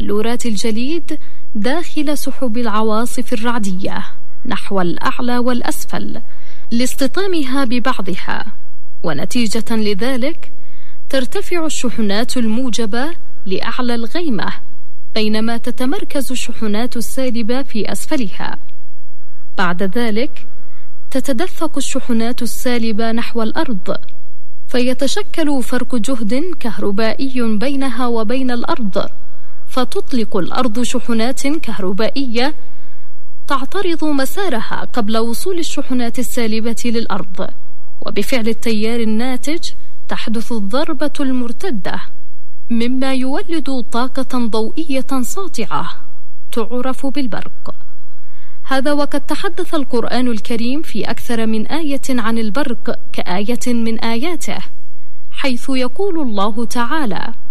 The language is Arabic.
بلورات الجليد داخل سحب العواصف الرعدية نحو الأعلى والأسفل لاصطدامها ببعضها، ونتيجة لذلك ترتفع الشحنات الموجبة لأعلى الغيمة، بينما تتمركز الشحنات السالبة في أسفلها. بعد ذلك تتدفق الشحنات السالبة نحو الأرض، فيتشكل فرق جهد كهربائي بينها وبين الأرض، فتطلق الأرض شحنات كهربائية تعترض مسارها قبل وصول الشحنات السالبة للأرض، وبفعل التيار الناتج تحدث الضربة المرتدة، مما يولد طاقة ضوئية ساطعة تعرف بالبرق. هذا وقد تحدث القرآن الكريم في أكثر من آية عن البرق كآية من آياته، حيث يقول الله تعالى: